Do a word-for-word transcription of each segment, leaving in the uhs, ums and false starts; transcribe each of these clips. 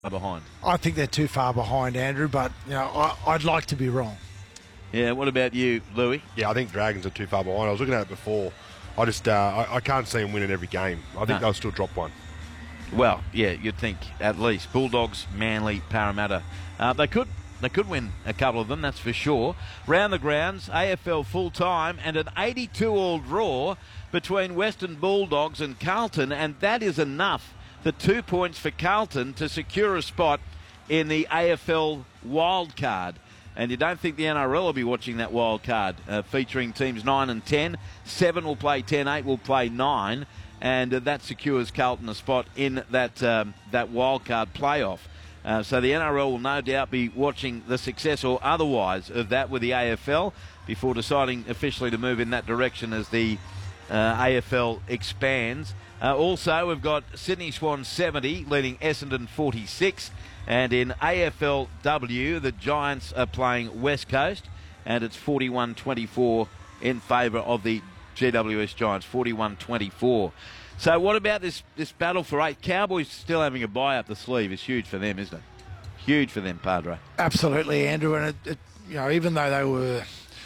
behind? I think they're too far behind, Andrew, but you know, I, I'd like to be wrong. Yeah, what about you, Louis? Yeah, I think Dragons are too far behind. I was looking at it before. I just uh, I, I can't see them winning every game. I think No. they'll still drop one. Well, yeah, you'd think at least. Bulldogs, Manly, Parramatta. Uh, they could they could win a couple of them, that's for sure. Round the grounds, A F L full-time, and an eighty-two all draw between Western Bulldogs and Carlton, and that is enough. The two points for Carlton to secure a spot in the A F L wild card. And you don't think the N R L will be watching that wild card, uh, featuring teams nine and ten. seven will play ten, eight will play nine, and uh, that secures Carlton a spot in that um, that wild card playoff. Uh, so the N R L will no doubt be watching the success or otherwise of that with the A F L before deciding officially to move in that direction as the uh, A F L expands. Uh, also, we've got Sydney Swans seventy leading Essendon forty-six. And in A F L W, the Giants are playing West Coast, and it's forty-one twenty-four in favour of the G W S Giants, forty-one twenty-four. So what about this, this battle for eight? Cowboys still having a bye up the sleeve. It's huge for them, isn't it? Huge for them, Padre. Absolutely, Andrew. And, it, it, you know, even though they were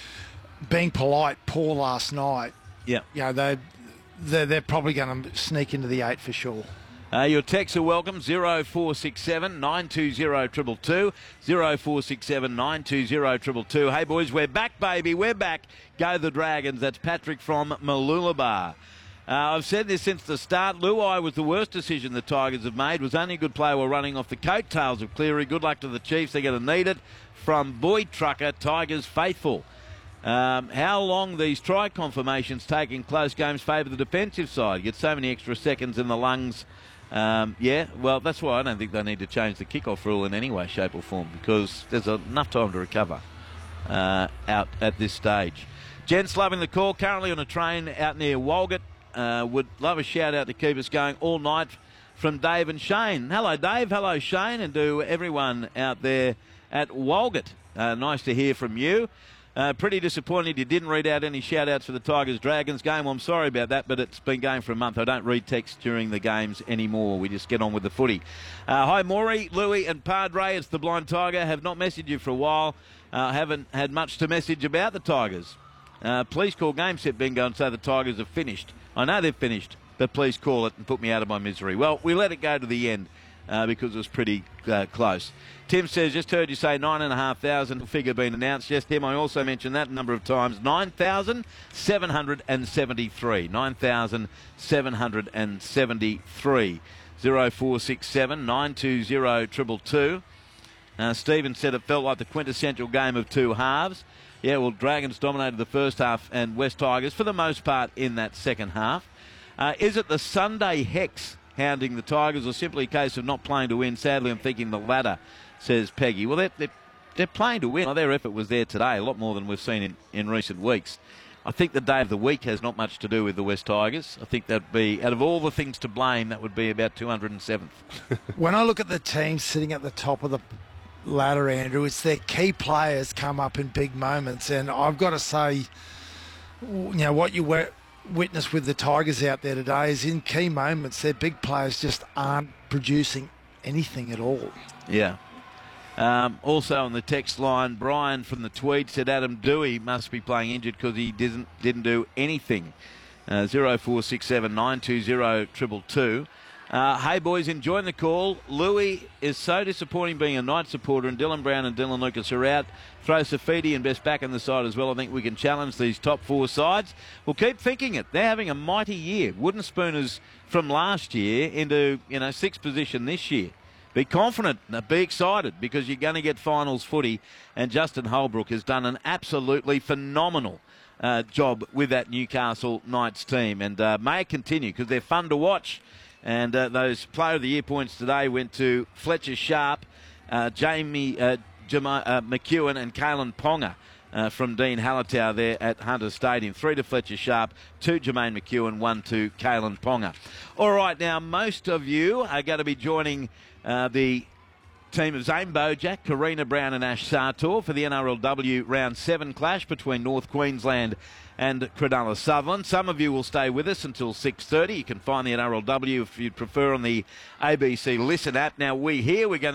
being polite poor last night, Yeah. you know, they, they're, they're probably going to sneak into the eight for sure. Uh, your texts are welcome, zero four six seven, nine two zero, two two two, zero four six seven, nine two zero, two two two. Hey, boys, we're back, baby, we're back. Go the Dragons. That's Patrick from Mooloolaba. Uh, I've said this since the start. Luai was the worst decision the Tigers have made. Was only a good player while running off the coattails of Cleary. Good luck to the Chiefs. They're going to need it. From Boyd Trucker, Tigers faithful. Um, how long these try confirmations take in close games favour the defensive side. Get so many extra seconds in the lungs. Um, yeah, well, that's why I don't think they need to change the kickoff rule in any way, shape or form, because there's enough time to recover uh, out at this stage. Gents loving the call, currently on a train out near Walgett. Uh, would love a shout-out to keep us going all night from Dave and Shane. Hello, Dave. Hello, Shane, and to everyone out there at Walgett. Uh, nice to hear from you. Uh, pretty disappointed you didn't read out any shout-outs for the Tigers-Dragons game. Well, I'm sorry about that, but it's been going for a month. I don't read text during the games anymore. We just get on with the footy. Uh, hi, Maury, Louis and Padre. It's the Blind Tiger. Have not messaged you for a while. Uh, haven't had much to message about the Tigers. Uh, please call Game Set Bingo and say the Tigers have finished. I know they've finished, but please call it and put me out of my misery. Well, we let it go to the end uh, because it was pretty uh, close. Tim says, just heard you say nine and a half thousand figure being announced. Yes, Tim, I also mentioned that a number of times. nine thousand seven hundred seventy-three. nine thousand seven hundred seventy-three. zero four six seven, nine two zero, two two two. Uh, Stephen said it felt like the quintessential game of two halves. Yeah, well, Dragons dominated the first half and West Tigers for the most part in that second half. Uh, is it the Sunday hex hounding the Tigers or simply a case of not playing to win? Sadly, I'm thinking the latter, says Peggy. Well, they're, they're, they're playing to win. Their effort was there today, a lot more than we've seen in, in recent weeks. I think the day of the week has not much to do with the West Tigers. I think that'd be, out of all the things to blame, that would be about two hundred seventh. When I look at the team sitting at the top of the ladder, Andrew, it's their key players come up in big moments. And I've got to say, you know, what you were, witnessed with the Tigers out there today is in key moments, their big players just aren't producing anything at all. Yeah. Um, also on the text line, Brian from the Tweed said Adam Dewey must be playing injured because he didn't didn't do anything. Uh, zero four six seven nine two zero two two two. Uh, hey boys, enjoying the call. Louis is so disappointing being a Knight supporter, and Dylan Brown and Dylan Lucas are out. Throw Safidi and Best back in the side as well. I think we can challenge these top four sides. We'll keep thinking it. They're having a mighty year. Wooden Spooners from last year into, you know, sixth position this year. Be confident, be excited, because you're going to get finals footy, and Justin Holbrook has done an absolutely phenomenal uh, job with that Newcastle Knights team, and uh, may it continue because they're fun to watch. And uh, those Player of the Year points today went to Fletcher Sharp, uh, Jamie uh, Jama- uh, McEwen and Kalen Ponga uh, from Dean Hallertau there at Hunter Stadium. Three to Fletcher Sharp, two Jermaine McEwen, one to Kalen Ponga. All right, now most of you are going to be joining uh, the team of Zane Bojack, Karina Brown and Ash Sartor for the N R L W Round seven clash between North Queensland and Cronulla Sutherland. Some of you will stay with us until six thirty. You can find the N R L W if you'd prefer on the A B C Listen app. Now we here, we're going to